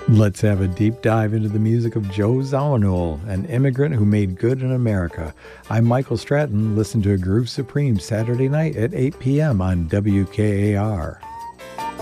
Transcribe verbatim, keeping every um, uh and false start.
Let's have a deep dive into the music of Joe Zawinul, an immigrant who made good in America. I'm Michael Stratton. Listen to Groove Supreme Saturday night at eight p.m. on W K A R.